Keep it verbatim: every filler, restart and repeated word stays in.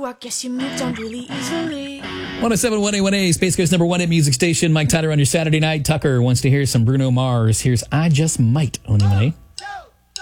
walk, yes, you moved on really easily. one oh seven point one A, Space Coast number one hit music station. Mike Tyler on your Saturday night. Tucker wants to hear some Bruno Mars. Here's I Just Might on one A.